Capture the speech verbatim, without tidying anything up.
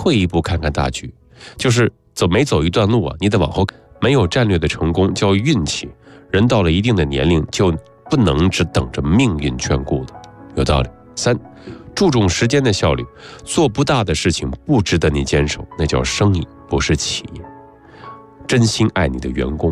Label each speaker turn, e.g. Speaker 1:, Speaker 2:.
Speaker 1: 退一步看看大局，就是走每走一段路啊，你得往后看。没有战略的成功叫运气，人到了一定的年龄就不能只等着命运眷顾的，有道理。三，注重时间的效率，做不大的事情不值得你坚守，那叫生意，不是企业。真心爱你的员工，